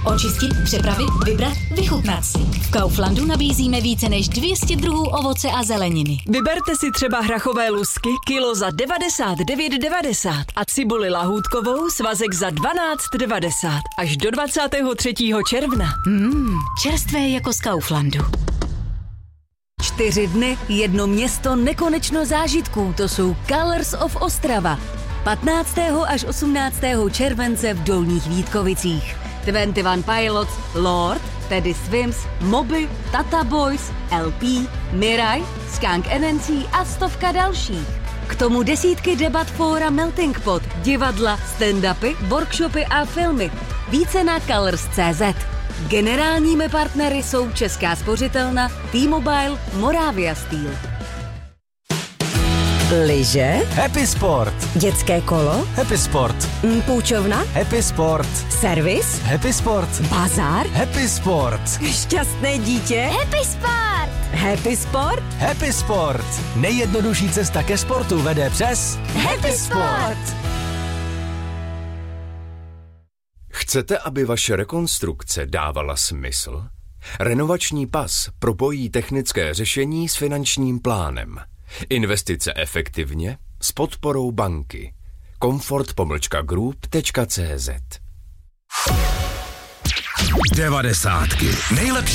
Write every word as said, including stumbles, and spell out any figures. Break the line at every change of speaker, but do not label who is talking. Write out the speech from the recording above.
Očistit, přepravit, vybrat, vychutnat si. V Kauflandu nabízíme více než dvě stě druhů ovoce a zeleniny.
Vyberte si třeba hrachové lusky, kilo za devadesát devět devadesát a cibuli lahůdkovou svazek za dvanáct devadesát až do dvacátého třetího června.
Mmm, čerstvé jako z Kauflandu.
Čtyři dny, jedno město, nekonečno zážitků. To jsou Colors of Ostrava. patnáctého až osmnáctého července v Dolních Vítkovicích. dvacet jedna Pilots, Lord, Teddy Swims, Moby, Tata Boys, L P, Mirai, Skunk N N C a stovka dalších. K tomu desítky debat, fóra, melting pot, divadla, stand-upy, workshopy a filmy. Více na colors tečka cé zet. Generálními partnery jsou Česká spořitelna, T-Mobile, Moravia Steel.
Lyže?
Happy Sport.
Dětské kolo?
Happy Sport.
Mm, půjčovna?
Happy Sport.
Servis?
Happy Sport.
Bazar?
Happy Sport.
Šťastné dítě?
Happy Sport.
Happy Sport?
Happy Sport. Nejjednodušší cesta ke sportu vede přes
Happy Sport.
Chcete, aby vaše rekonstrukce dávala smysl? Renovační pas propojí technické řešení s finančním plánem. Investice efektivně s podporou banky. Comfort pomlčka group tečka cé zet.
Devadesátky. Nejlepší